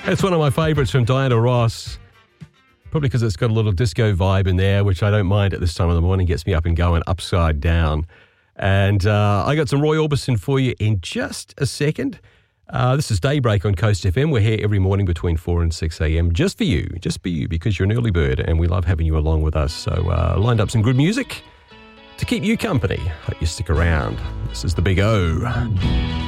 It's one of my favourites from Diana Ross. Probably because it's got a little disco vibe in there, which I don't mind at this time of the morning. Gets me up and going upside down. And I got some Roy Orbison for you in just a second. This is Daybreak on Coast FM. We're here every morning between 4 and 6 a.m. just for you, because you're an early bird and we love having you along with us. So lined up some good music to keep you company. Hope you stick around. This is the Big O.